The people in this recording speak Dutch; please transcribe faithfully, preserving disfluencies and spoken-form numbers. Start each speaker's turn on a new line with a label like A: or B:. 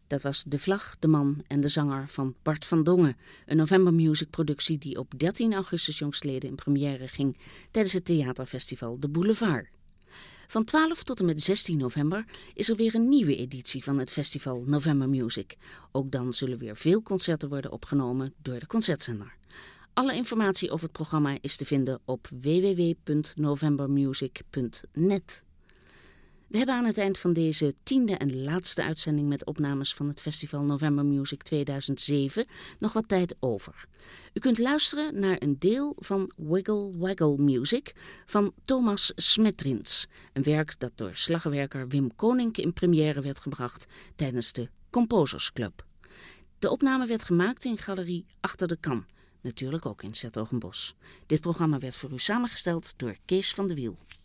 A: Dat was De Vlag, de Man en de Zanger van Bart van Dongen. Een November Music productie die op dertien augustus jongstleden in première ging tijdens het theaterfestival De Boulevard. Van twaalf tot en met zestien november is er weer een nieuwe editie van het festival November Music. Ook dan zullen weer veel concerten worden opgenomen door de concertzender. Alle informatie over het programma is te vinden op w w w punt novembermusic punt net. We hebben aan het eind van deze tiende en laatste uitzending met opnames van het festival November Music tweeduizend zeven nog wat tijd over. U kunt luisteren naar een deel van Wiggle Waggle Music van Thomas Smetrins. Een werk dat door slagwerker Wim Konink in première werd gebracht tijdens de Composers Club. De opname werd gemaakt in Galerie Achter de Kam, natuurlijk ook in 's Hertogenbosch. Dit programma werd voor u samengesteld door Kees van de Wiel.